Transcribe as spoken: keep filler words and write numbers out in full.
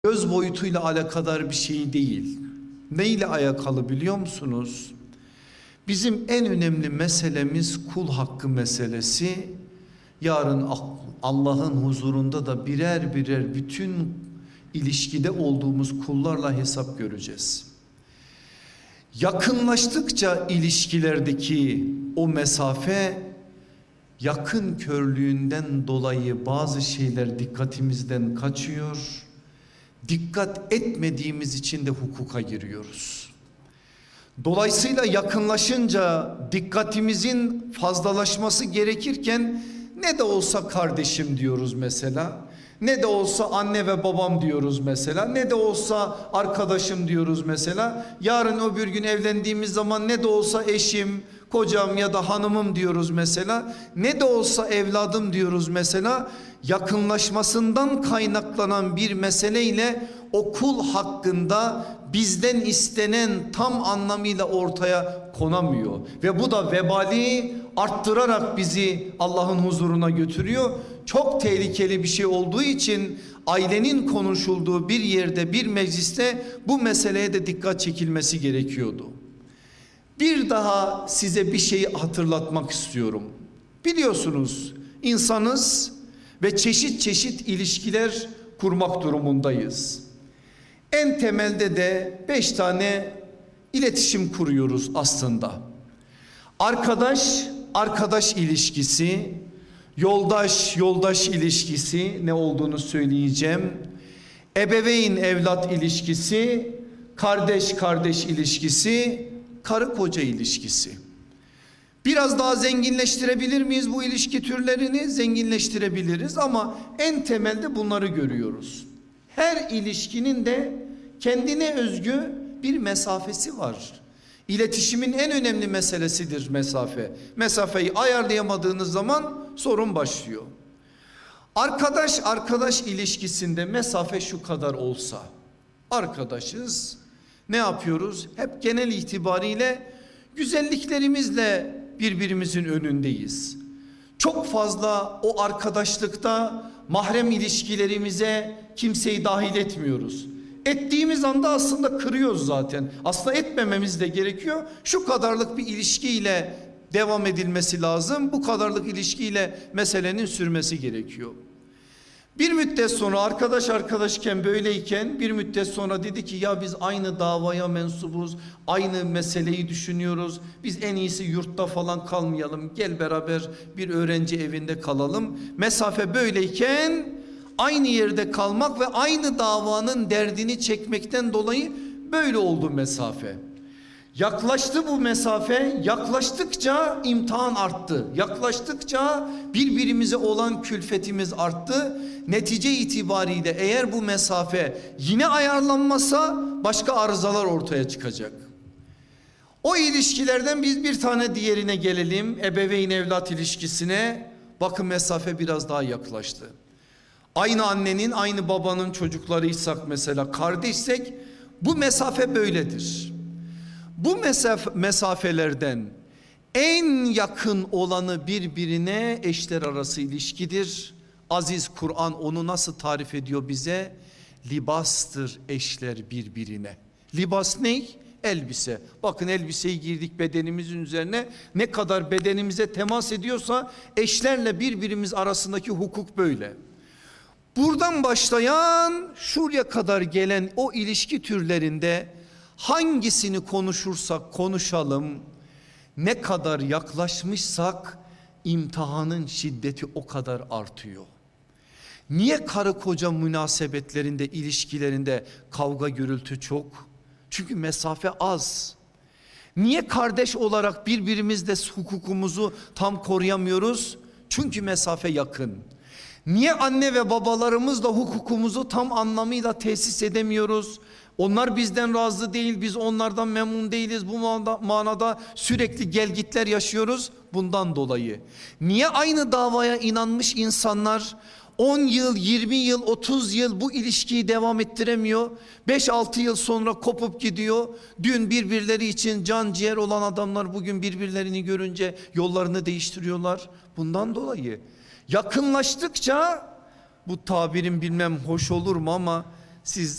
Göz boyutuyla alakadar bir şey değil. Neyle alakalı biliyor musunuz? Bizim en önemli meselemiz kul hakkı meselesi. Yarın Allah'ın huzurunda da birer birer bütün ilişkide olduğumuz kullarla hesap göreceğiz. Yakınlaştıkça ilişkilerdeki o mesafe, yakın körlüğünden dolayı bazı şeyler dikkatimizden kaçıyor. Dikkat etmediğimiz için de hukuka giriyoruz. Dolayısıyla yakınlaşınca dikkatimizin fazlalaşması gerekirken ne de olsa kardeşim diyoruz mesela. Ne de olsa anne ve babam diyoruz mesela. Ne de olsa arkadaşım diyoruz mesela. Yarın öbür gün evlendiğimiz zaman ne de olsa eşim, kocam ya da hanımım diyoruz mesela. Ne de olsa evladım diyoruz mesela. Yakınlaşmasından kaynaklanan bir meseleyle o kul hakkında bizden istenen tam anlamıyla ortaya konamıyor. Ve bu da vebali arttırarak bizi Allah'ın huzuruna götürüyor. Çok tehlikeli bir şey olduğu için ailenin konuşulduğu bir yerde, bir mecliste bu meseleye de dikkat çekilmesi gerekiyordu. Bir daha size bir şeyi hatırlatmak istiyorum. Biliyorsunuz insanız ve çeşit çeşit ilişkiler kurmak durumundayız. En temelde de beş tane iletişim kuruyoruz aslında. Arkadaş, arkadaş ilişkisi, yoldaş, yoldaş ilişkisi ne olduğunu söyleyeceğim. Ebeveyn, evlat ilişkisi, kardeş, kardeş ilişkisi, karı koca ilişkisi. Biraz daha zenginleştirebilir miyiz bu ilişki türlerini? Zenginleştirebiliriz ama en temelde bunları görüyoruz. Her ilişkinin de kendine özgü bir mesafesi var. İletişimin en önemli meselesidir mesafe. Mesafeyi ayarlayamadığınız zaman sorun başlıyor. Arkadaş arkadaş ilişkisinde mesafe şu kadar olsa, arkadaşız, ne yapıyoruz? Hep genel itibariyle güzelliklerimizle birbirimizin önündeyiz. Çok fazla o arkadaşlıkta mahrem ilişkilerimize kimseyi dahil etmiyoruz. Ettiğimiz anda aslında kırıyoruz zaten. Aslında etmememiz de gerekiyor. Şu kadarlık bir ilişkiyle devam edilmesi lazım. Bu kadarlık ilişkiyle meselenin sürmesi gerekiyor. Bir müddet sonra arkadaş arkadaşken böyleyken bir müddet sonra dedi ki ya biz aynı davaya mensubuz. Aynı meseleyi düşünüyoruz. Biz en iyisi yurtta falan kalmayalım. Gel beraber bir öğrenci evinde kalalım. Mesafe böyleyken aynı yerde kalmak ve aynı davanın derdini çekmekten dolayı böyle oldu mesafe. Yaklaştı bu mesafe, yaklaştıkça imtihan arttı. Yaklaştıkça birbirimize olan külfetimiz arttı. Netice itibariyle eğer bu mesafe yine ayarlanmasa başka arızalar ortaya çıkacak. O ilişkilerden biz bir tane diğerine gelelim. Ebeveyn evlat ilişkisine. Bakın mesafe biraz daha yaklaştı. Aynı annenin aynı babanın çocuklarıysak mesela, kardeşsek bu mesafe böyledir. Bu mesaf mesafelerden en yakın olanı birbirine eşler arası ilişkidir. Aziz Kur'an onu nasıl tarif ediyor bize? Libastır eşler birbirine. Libas ne? Elbise. Bakın elbiseyi giydik bedenimizin üzerine. Ne kadar bedenimize temas ediyorsa eşlerle birbirimiz arasındaki hukuk böyle. Buradan başlayan şuraya kadar gelen o ilişki türlerinde hangisini konuşursak konuşalım, ne kadar yaklaşmışsak imtihanın şiddeti o kadar artıyor. Niye karı koca münasebetlerinde, ilişkilerinde kavga gürültü çok? Çünkü mesafe az. Niye kardeş olarak birbirimizle hukukumuzu tam koruyamıyoruz? Çünkü mesafe yakın. Niye anne ve babalarımızla hukukumuzu tam anlamıyla tesis edemiyoruz? Onlar bizden razı değil, biz onlardan memnun değiliz. Bu manada sürekli gelgitler yaşıyoruz bundan dolayı. Niye aynı davaya inanmış insanlar on yıl, yirmi yıl, otuz yıl bu ilişkiyi devam ettiremiyor? beş altı yıl sonra kopup gidiyor. Dün birbirleri için can ciğer olan adamlar bugün birbirlerini görünce yollarını değiştiriyorlar. Bundan dolayı yakınlaştıkça, bu tabirin bilmem hoş olur mu ama siz